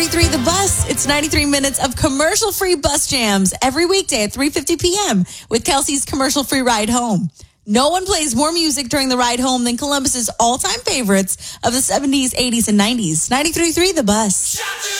93 The Bus. It's 93 minutes of commercial-free bus jams every weekday at 3:50 p.m. with Kelsey's commercial-free ride home. No one plays more music during the ride home than Columbus's all-time favorites of the 70s, 80s, and 90s. 93.3 The Bus.